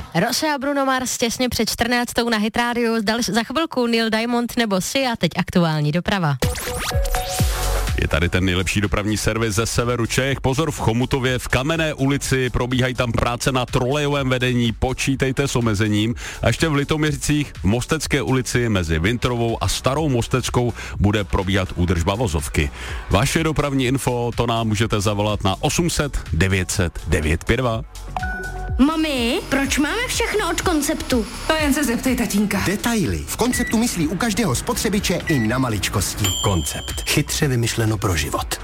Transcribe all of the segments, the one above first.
Rose a Bruno Mars těsně před 14. na Hit Radio, za chvilku Neil Diamond nebo Sia, teď aktuální doprava. Je tady ten nejlepší dopravní servis ze severu Čech. Pozor, v Chomutově v Kamenné ulici probíhají tam práce na trolejovém vedení, počítejte s omezením. A ještě v Litoměřicích v Mostecké ulici mezi Vintrovou a Starou Mosteckou bude probíhat údržba vozovky. Vaše dopravní info, to nám můžete zavolat na 800 900 952. Mami, proč máme všechno od Konceptu? To jen se zeptej tatínka. Detaily. V Konceptu myslí u každého spotřebiče i na maličkosti. Koncept. Chytře vymyšleno pro život.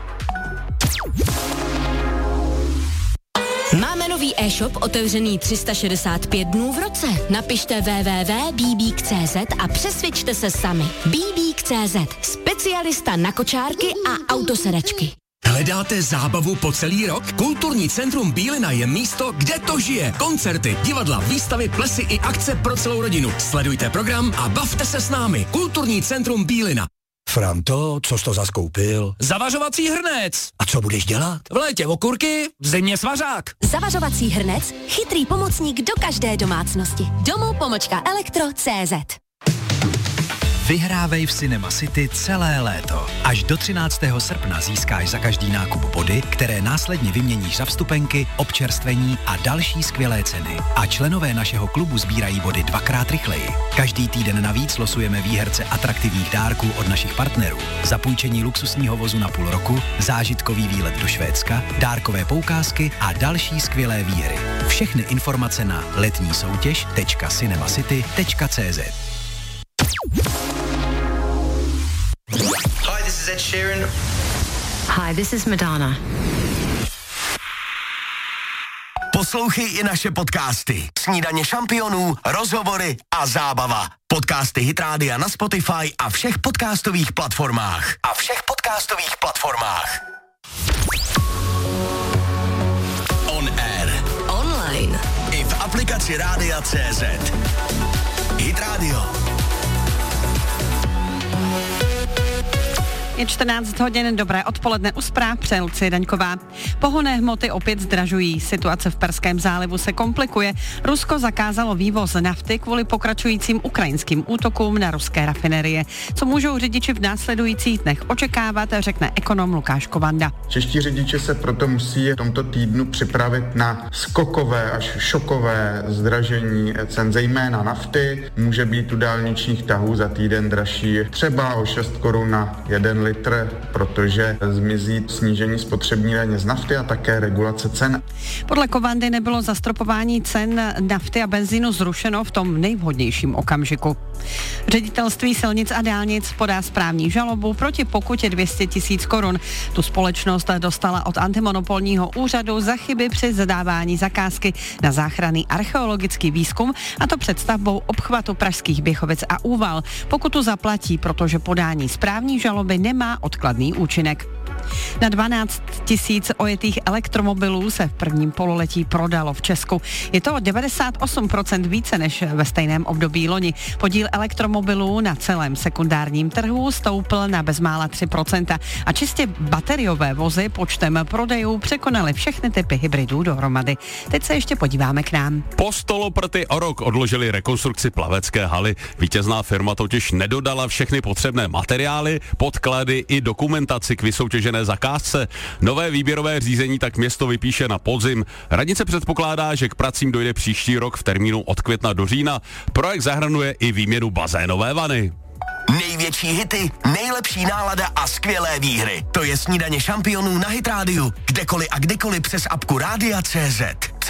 Máme nový e-shop otevřený 365 dnů v roce. Napište www.bbk.cz a přesvědčte se sami. bbk.cz. Specialista na kočárky a autosedačky. Hledáte zábavu po celý rok? Kulturní centrum Bílina je místo, kde to žije. Koncerty, divadla, výstavy, plesy i akce pro celou rodinu. Sledujte program a bavte se s námi. Kulturní centrum Bílina. Franto, co jsi to zaskoupil? Zavařovací hrnec. A co budeš dělat? V létě okurky, v zimě svařák. Zavařovací hrnec, chytrý pomocník do každé domácnosti. Domov-elektro.cz. Vyhrávej v Cinema City celé léto. Až do 13. srpna získáš za každý nákup body, které následně vyměníš za vstupenky, občerstvení a další skvělé ceny. A členové našeho klubu sbírají body 2x rychleji. Každý týden navíc losujeme výherce atraktivních dárků od našich partnerů. Zapůjčení luxusního vozu na půl roku, zážitkový výlet do Švédska, dárkové poukázky a další skvělé výhry. Všechny informace na letnísoutěž.cinemacity.cz. Hi, this is Ed Sheeran. Hi, this is Madonna. Poslouchej i naše podcasty. Snídaně šampionů, rozhovory a zábava. Podcasty Hit Rádia na Spotify a všech podcastových platformách. On air. Online. I v aplikaci Rádia.cz. Hit Radio. Je 14 hodin, dobré odpoledne u zpráv, přeje Lucie Daňková. Pohonné hmoty opět zdražují, situace v Perském zálivu se komplikuje. Rusko zakázalo vývoz nafty kvůli pokračujícím ukrajinským útokům na ruské rafinerie. Co můžou řidiči v následujících dnech očekávat, řekne ekonom Lukáš Kovanda. Čeští řidiči se proto musí v tomto týdnu připravit na skokové až šokové zdražení cen, zejména nafty. Může být u dálničních tahů za týden dražší třeba o 6 korun na 1 litr, protože zmizí snížení spotřební daně z nafty a také regulace cen. Podle Kovandy nebylo zastropování cen nafty a benzínu zrušeno v tom nejvhodnějším okamžiku. Ředitelství silnic a dálnic podá správní žalobu proti pokutě 200 000 korun. Tu společnost dostala od antimonopolního úřadu za chyby při zadávání zakázky na záchranný archeologický výzkum, a to před stavbou obchvatu Pražských Běchovic a Úval. Pokutu zaplatí, protože podání správní žaloby nemá odkladný účinek. Na 12 000 ojetých elektromobilů se v prvním pololetí prodalo v Česku. Je to 98% více než ve stejném období loni. Podíl elektromobilů na celém sekundárním trhu stoupl na bezmála 3% a čistě bateriové vozy počtem prodejů překonaly všechny typy hybridů dohromady. Teď se ještě podíváme k nám. Postoloprty o rok odložili rekonstrukci plavecké haly. Vítězná firma totiž nedodala všechny potřebné materiály, podklady i dokumentaci k vysoutěžené zakázce. Nové výběrové řízení tak město vypíše na podzim. Radnice předpokládá, že k pracím dojde příští rok v termínu od května do října. Projekt zahrnuje i výměnu bazénové vany. Největší hity, nejlepší nálada a skvělé výhry. To je snídaně šampionů na Hit Rádiu. Kdekoliv a kdykoliv přes apku Rádia.cz.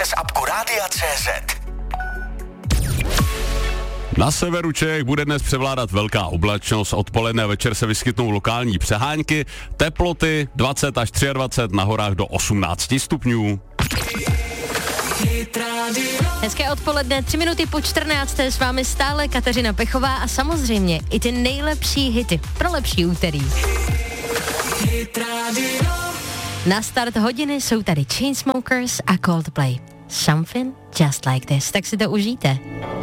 Na severu Čech bude dnes převládat velká oblačnost, odpoledne a večer se vyskytnou lokální přehánky, teploty 20 až 23, na horách do 18 stupňů. Hezké odpoledne, 3 minuty po 14. S vámi stále Kateřina Pechová a samozřejmě i ty nejlepší hity pro lepší úterý. Na start hodiny jsou tady Chainsmokers a Coldplay. Something just like this, tak si to užijte.